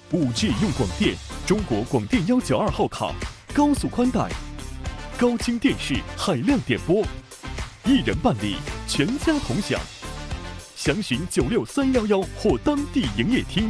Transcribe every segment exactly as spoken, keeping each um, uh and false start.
五 G 用广电，中国广电幺九二号卡，高速宽带，高清电视，海量点播，一人办理，全家同享。详询九六三幺幺或当地营业厅。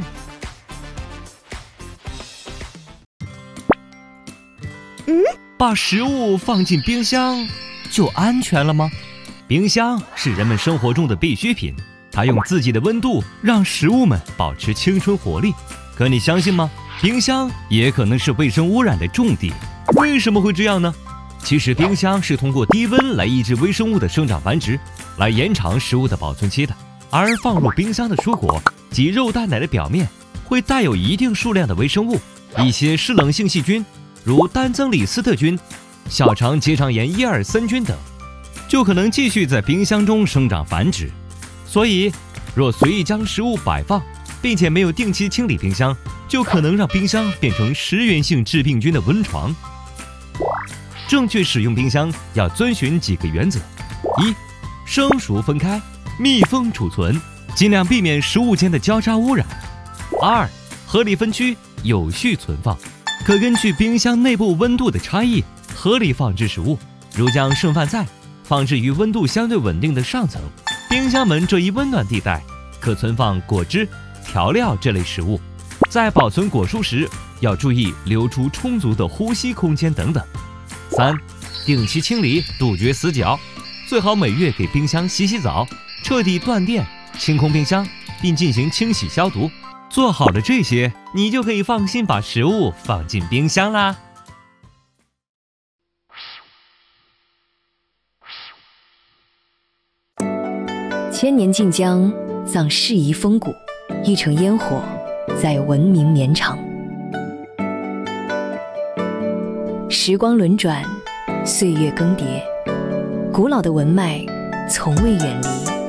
嗯， 把食物放进冰箱就安全了吗？冰箱是人们生活中的必需品，它用自己的温度让食物们保持青春活力。可你相信吗？冰箱也可能是卫生污染的重地。为什么会这样呢？其实冰箱是通过低温来抑制微生物的生长繁殖，来延长食物的保存期的。而放入冰箱的蔬果及肉蛋奶的表面会带有一定数量的微生物，一些湿冷性细菌，如单增里斯特菌、小肠结肠炎叶尔森菌等，就可能继续在冰箱中生长繁殖。所以，若随意将食物摆放，并且没有定期清理冰箱，就可能让冰箱变成食源性致病菌的温床。正确使用冰箱要遵循几个原则：一、生熟分开，密封储存，尽量避免食物间的交叉污染；二、合理分区，有序存放，可根据冰箱内部温度的差异合理放置食物，如将剩饭菜放置于温度相对稳定的上层。冰箱门这一温暖地带可存放果汁、调料这类食物。在保存果蔬时，要注意留出充足的呼吸空间等等。三、定期清理，杜绝死角，最好每月给冰箱洗洗澡，彻底断电，清空冰箱，并进行清洗消毒。做好了这些，你就可以放心把食物放进冰箱啦。 千年晋江，葬适宜风骨，一城烟火，在文明绵长。时光轮转，岁月更迭，古老的文脉从未远离。